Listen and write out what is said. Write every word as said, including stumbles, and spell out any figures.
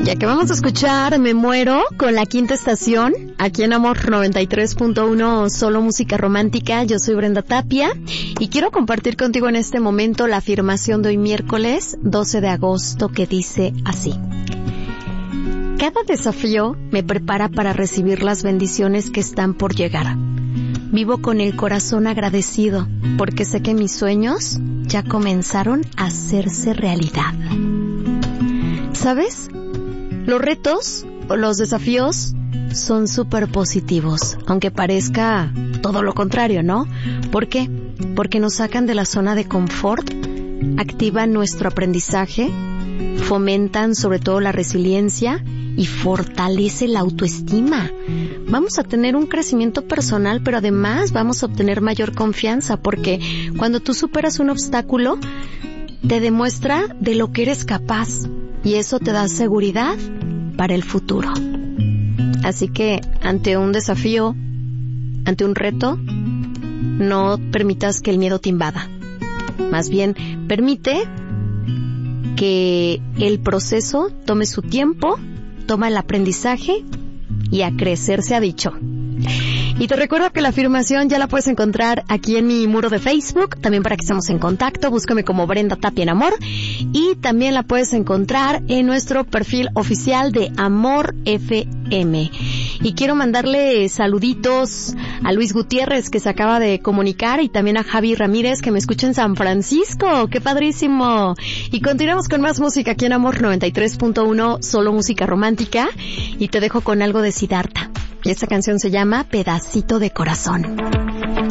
Ya que vamos a escuchar Me Muero con La Quinta Estación, aquí en Amor noventa y tres punto uno, solo música romántica. Yo soy Brenda Tapia y quiero compartir contigo en este momento la afirmación de hoy miércoles doce de agosto, que dice así: cada desafío me prepara para recibir las bendiciones que están por llegar. Vivo con el corazón agradecido porque sé que mis sueños ya comenzaron a hacerse realidad. ¿Sabes? Los retos o los desafíos son súper positivos, aunque parezca todo lo contrario, ¿no? ¿Por qué? Porque nos sacan de la zona de confort, activan nuestro aprendizaje, fomentan sobre todo la resiliencia y fortalece la autoestima. Vamos a tener un crecimiento personal, pero además vamos a obtener mayor confianza, porque cuando tú superas un obstáculo, te demuestra de lo que eres capaz y eso te da seguridad para el futuro. Así que ante un desafío, ante un reto, no permitas que el miedo te invada. Más bien, permite que el proceso tome su tiempo, toma el aprendizaje y a crecer se ha dicho. Y te recuerdo que la afirmación ya la puedes encontrar aquí en mi muro de Facebook, también para que estemos en contacto. Búscame como Brenda Tapia en Amor, y también la puedes encontrar en nuestro perfil oficial de Amor F M. Y quiero mandarle saluditos a Luis Gutiérrez, que se acaba de comunicar, y también a Javi Ramírez, que me escucha en San Francisco. ¡Qué padrísimo! Y continuamos con más música aquí en Amor noventa y tres punto uno, solo música romántica, y te dejo con algo de Siddhartha. Y esta canción se llama Pedacito de Corazón.